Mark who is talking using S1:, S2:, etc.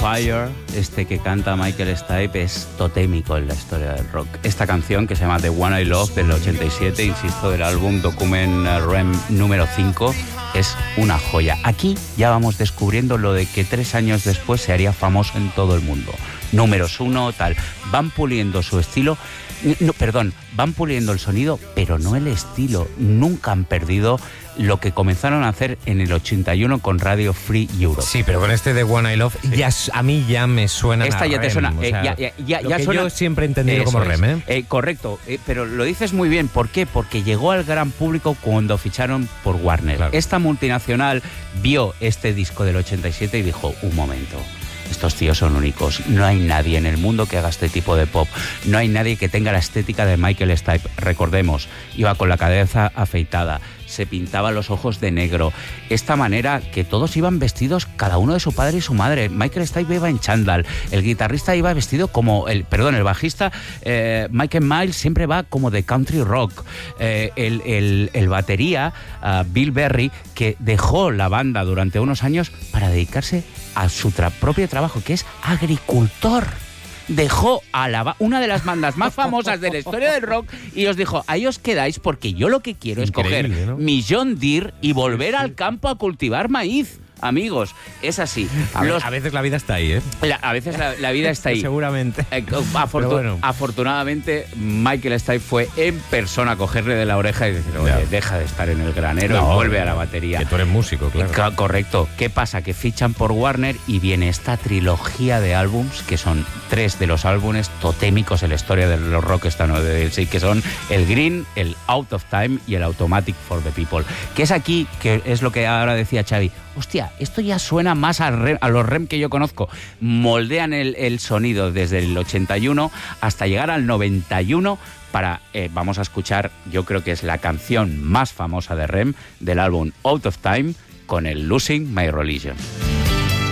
S1: Fire, este que canta Michael Stipe, es totémico en la historia del rock. Esta canción, que se llama The One I Love, del 87, insisto, del álbum Document Rem número 5, es una joya. Aquí ya vamos descubriendo lo de que 3 años después se haría famoso en todo el mundo. Números 1, tal. Van puliendo su estilo. Van puliendo el sonido, pero no el estilo. Nunca han perdido lo que comenzaron a hacer en el 81 con Radio Free Europe.
S2: Sí, pero con este de One I Love, sí, a mí ya me suena.
S1: Esta ya
S2: Rem,
S1: te suena.
S2: O sea,
S1: ya
S2: que
S1: suena.
S2: Yo siempre he entendido como Rem, ¿eh?
S1: Correcto, pero lo dices muy bien. ¿Por qué? Porque llegó al gran público cuando ficharon por Warner. Claro. Esta multinacional vio este disco del 87 y dijo: un momento. Estos tíos son únicos. No hay nadie en el mundo que haga este tipo de pop. No hay nadie que tenga la estética de Michael Stipe. Recordemos, iba con la cabeza afeitada, se pintaba los ojos de negro. Esta manera que todos iban vestidos, cada uno de su padre y su madre. Michael Stipe iba en chándal. El guitarrista iba vestido como... el bajista, Michael Miles, siempre va como de country rock. El batería, Bill Berry, que dejó la banda durante unos años para dedicarse a su propio trabajo, que es agricultor. Dejó a una de las bandas más famosas de la historia del rock y os dijo: ahí os quedáis porque yo lo que quiero es coger, ¿no?, mi John Deere y volver al campo a cultivar maíz. Amigos, es así.
S2: A veces la vida está ahí, ¿eh?
S1: A veces la vida está ahí.
S2: Seguramente.
S1: Afortunadamente, Michael Stipe fue en persona a cogerle de la oreja y decir: oye, deja de estar en el granero y vuelve a la batería.
S2: Que tú eres músico, claro.
S1: Correcto. ¿Qué pasa? Que fichan por Warner y viene esta trilogía de álbums, que son 3 de los álbumes totémicos en la historia de los rock estadounidenses, que son el Green, el Out of Time y el Automatic for the People. Que es aquí, que es lo que ahora decía Xavi. Hostia, esto ya suena más a los Rem que yo conozco. Moldean el sonido desde el 81 hasta llegar al 91 para, vamos a escuchar, yo creo que es la canción más famosa de Rem, del álbum Out of Time, con el Losing My Religion.